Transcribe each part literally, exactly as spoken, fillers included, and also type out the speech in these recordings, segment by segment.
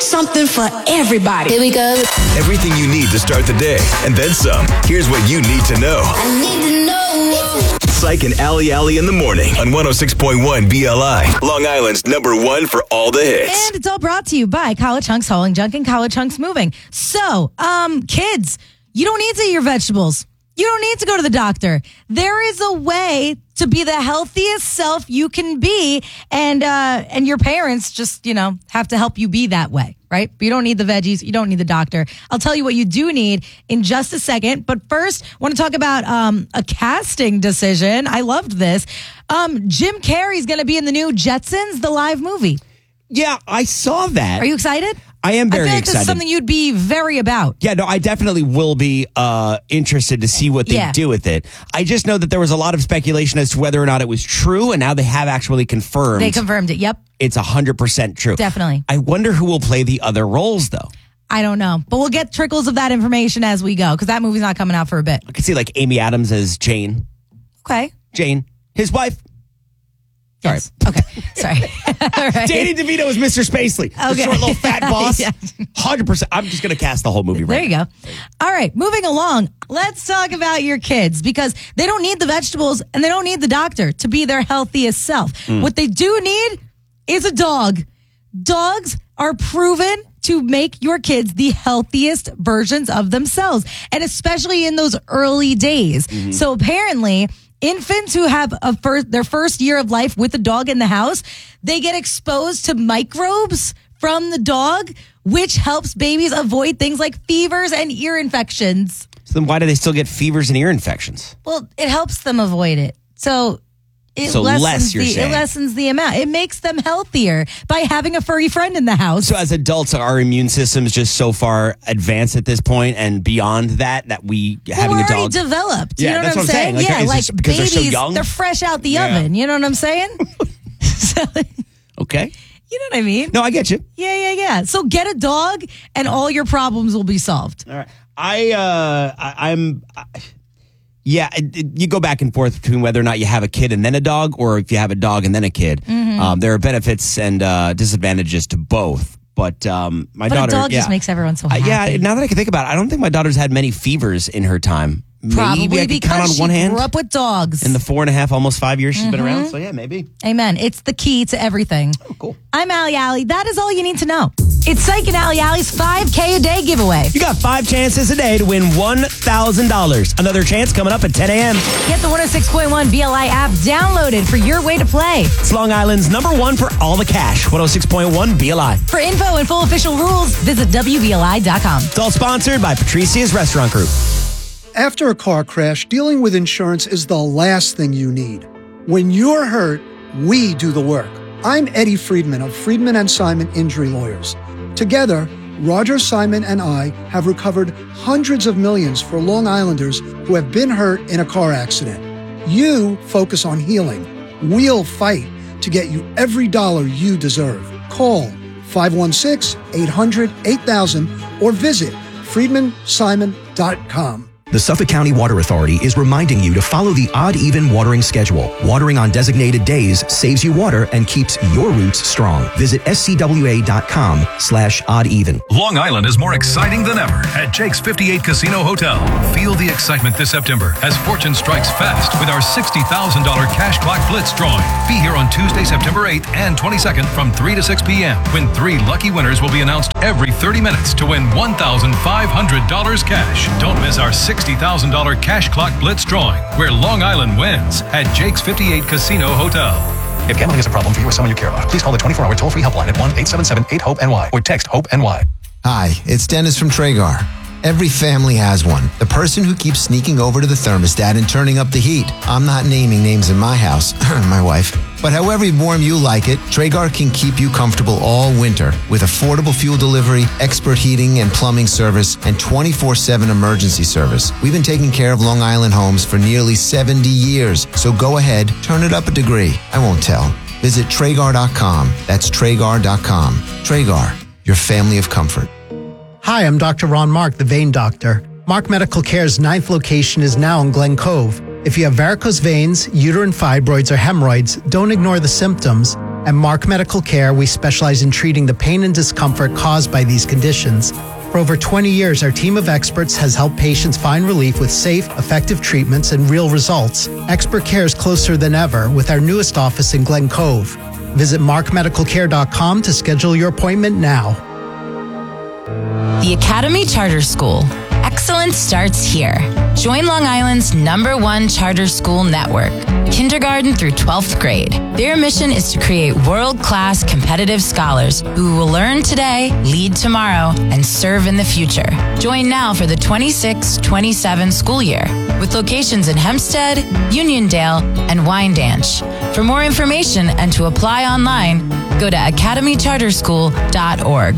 Something for everybody. Here we go. Everything you need to start the day, and then some. Here's what you need to know. I need to know. Psych and Allie Allie in the morning on one oh six point one B L I. Long Island's number one for all the hits. And it's all brought to you by College Hunks Hauling Junk and College Hunks Moving. So, um, kids, you don't need to eat your vegetables. You don't need to go to the doctor. There is a way to be the healthiest self you can be, and uh, and your parents just, you know, have to help you be that way, right? But you don't need the veggies. You don't need the doctor. I'll tell you what you do need in just a second. But first, I want to talk about um, a casting decision. I loved this. Um, Jim Carrey's going to be in the new Jetsons, the live movie. Yeah, I saw that. Are you excited? I am very I feel like excited. This is something you'd be very about. Yeah, no, I definitely will be uh, interested to see what they Yeah. do with it. I just know that there was a lot of speculation as to whether or not it was true, and now they have actually confirmed. They confirmed it. Yep. It's one hundred percent true. Definitely. I wonder who will play the other roles, though. I don't know. But we'll get trickles of that information as we go, because that movie's not coming out for a bit. I could see like Amy Adams as Jane. Okay. Jane, his wife. Sorry. Yes. Okay. Sorry. All right. Danny DeVito is Mister Spacely. The Okay. short little fat boss. Yeah. one hundred percent. I'm just going to cast the whole movie right There you now. go. All right. Moving along. Let's talk about your kids, because they don't need the vegetables and they don't need the doctor to be their healthiest self. Mm. What they do need is a dog. Dogs are proven to make your kids the healthiest versions of themselves, and especially in those early days. Mm-hmm. So apparently, infants who have a first, their first year of life with a dog in the house, they get exposed to microbes from the dog, which helps babies avoid things like fevers and ear infections. So then why do they still get fevers and ear infections? Well, it helps them avoid it. So it So lessens less, you're the saying. it lessens the amount. It makes them healthier by having a furry friend in the house. So as adults, our immune system is just so far advanced at this point and beyond that, that we having We're a dog. already developed. Yeah, you know that's what I'm what I'm saying. saying? Like, yeah, is like this because they're babies, so young? they're fresh out the Yeah. oven. You know what I'm saying? So, Okay. you know what I mean? No, I get you. Yeah, yeah, yeah. So get a dog, and all your problems will be solved. All right. I, uh, I I'm, I, yeah, it, it- you go back and forth between whether or not you have a kid and then a dog, or if you have a dog and then a kid. Mm-hmm. Um, there are benefits and uh, disadvantages to both. But um, my But daughter, a dog yeah. just makes everyone so Uh, happy. yeah, now that I can think about it, I don't think my daughter's had many fevers in her time. Probably maybe I could because count on she one hand grew up with dogs. in the four and a half, almost five years she's been Mm-hmm. around. So yeah, maybe. Amen. It's the key to everything. Oh, cool. I'm Allie Allie. That is all you need to know. It's Psych and Allie Allie's five K a day giveaway. You got five chances a day to win one thousand dollars. Another chance coming up at ten a.m. Get the one oh six point one B L I app downloaded for your way to play. It's Long Island's number one for all the cash. one oh six point one B L I. For info and full official rules, visit W B L I dot com. It's all sponsored by Patricia's Restaurant Group. After a car crash, dealing with insurance is the last thing you need. When you're hurt, we do the work. I'm Eddie Friedman of Friedman and Simon Injury Lawyers. Together, Roger, Simon, and I have recovered hundreds of millions for Long Islanders who have been hurt in a car accident. You focus on healing. We'll fight to get you every dollar you deserve. Call five one six, eight hundred, eight thousand or visit friedman simon dot com. The Suffolk County Water Authority is reminding you to follow the odd-even watering schedule. Watering on designated days saves you water and keeps your roots strong. Visit scwa.com slash odd-even. Long Island is more exciting than ever at Jake's fifty-eight Casino Hotel. Feel the excitement this September as fortune strikes fast with our sixty thousand dollars cash clock blitz drawing. Be here on Tuesday, September eighth and twenty-second from three to six p.m. when three lucky winners will be announced every thirty minutes to win one thousand five hundred dollars cash. Don't miss our sixty thousand dollars cash clock blitz drawing where Long Island wins at Jake's fifty-eight Casino Hotel. If gambling is a problem for you or someone you care about, please call the twenty-four hour toll-free helpline at one eight seven seven eight hope N Y or text HOPE-NY. Hi, it's Dennis from Traeger. Every family has one. The person who keeps sneaking over to the thermostat and turning up the heat. I'm not naming names in my house, my wife. But however warm you like it, Traeger can keep you comfortable all winter with affordable fuel delivery, expert heating and plumbing service, and twenty-four seven emergency service. We've been taking care of Long Island homes for nearly seventy years. So go ahead, turn it up a degree. I won't tell. Visit Traeger dot com. That's Traeger dot com. Traeger, your family of comfort. Hi, I'm Doctor Ron Mark, the vein doctor. Mark Medical Care's ninth location is now in Glen Cove. If you have varicose veins, uterine fibroids, or hemorrhoids, don't ignore the symptoms. At Mark Medical Care, we specialize in treating the pain and discomfort caused by these conditions. For over twenty years, our team of experts has helped patients find relief with safe, effective treatments and real results. Expert care is closer than ever with our newest office in Glen Cove. Visit mark medical care dot com to schedule your appointment now. The Academy Charter School. Excellence starts here. Join Long Island's number one charter school network, kindergarten through twelfth grade. Their mission is to create world-class competitive scholars who will learn today, lead tomorrow, and serve in the future. Join now for the twenty-six twenty-seven school year with locations in Hempstead, Uniondale, and Wyandanch. For more information and to apply online, go to academy charter school dot org.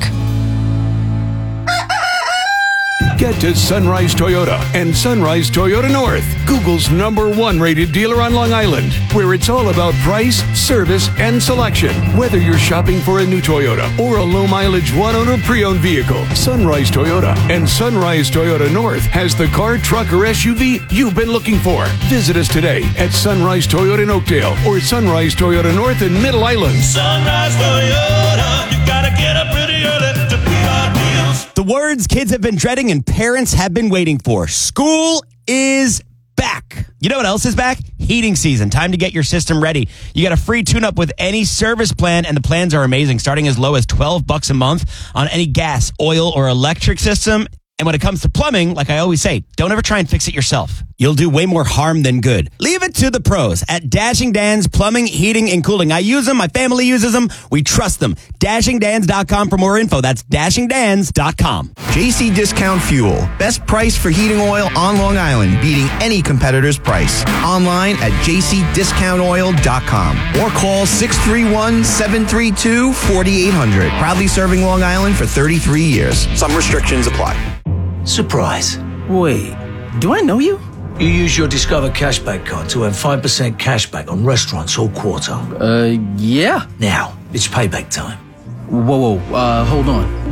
Get to Sunrise Toyota and Sunrise Toyota North, Google's number one rated dealer on Long Island, where it's all about price, service, and selection. Whether you're shopping for a new Toyota or a low-mileage one-owner pre-owned vehicle, Sunrise Toyota and Sunrise Toyota North has the car, truck, or S U V you've been looking for. Visit us today at Sunrise Toyota in Oakdale or Sunrise Toyota North in Middle Island. Sunrise Toyota, you gotta get up pretty early to be our deals. The words kids have been dreading and parents have been waiting for. School is back. You know what else is back? Heating season. Time to get your system ready. You get a free tune-up with any service plan, and the plans are amazing, starting as low as twelve bucks a month on any gas, oil, or electric system. And when it comes to plumbing, like I always say, don't ever try and fix it yourself. You'll do way more harm than good. Leave it to the pros at Dashing Dan's Plumbing, Heating, and Cooling. I use them. My family uses them. We trust them. dashing dans dot com for more info. That's dashing dans dot com. J C Discount Fuel. Best price for heating oil on Long Island, beating any competitor's price. Online at j c discount oil dot com or call six three one, seven three two, four eight zero zero. Proudly serving Long Island for thirty-three years. Some restrictions apply. Surprise. Wait, do I know you? You use your Discover Cashback card to earn five percent cashback on restaurants all quarter. Uh, yeah. Now, it's payback time. Whoa, whoa, uh, hold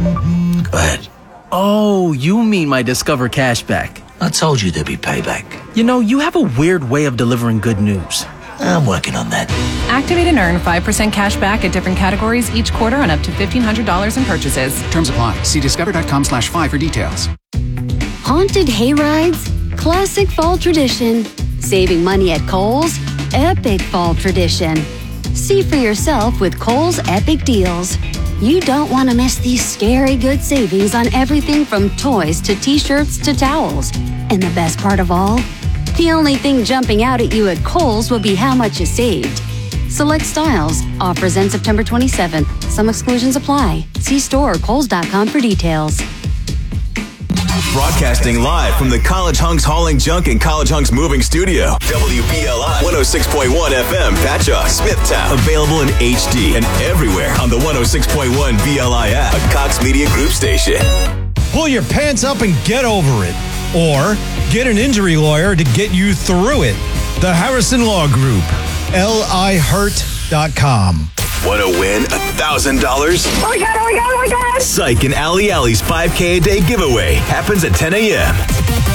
on. Go ahead. Oh, you mean my Discover Cashback. I told you there'd be payback. You know, you have a weird way of delivering good news. I'm working on that. Activate and earn five percent cash back at different categories each quarter on up to fifteen hundred dollars in purchases. Terms apply. See discover dot com slash five for details. Haunted hay rides? Classic fall tradition. Saving money at Kohl's? Epic fall tradition. See for yourself with Kohl's Epic Deals. You don't want to miss these scary good savings on everything from toys to t-shirts to towels. And the best part of all? The only thing jumping out at you at Kohl's will be how much you saved. Select styles. Offers end September twenty-seventh. Some exclusions apply. See store or kohls dot com for details. Broadcasting live from the College Hunks Hauling Junk and College Hunks Moving Studio. W B L I one oh six point one F M, Patchogue, Smithtown. Available in H D and everywhere on the one oh six point one B L I app, a Cox Media Group station. Pull your pants up and get over it. Or get an injury lawyer to get you through it. The Harrison Law Group. L I hurt dot com. Want to win one thousand dollars? Oh my God, oh my God, oh my God! Psych and Ali Ali's five K a day giveaway happens at ten a.m.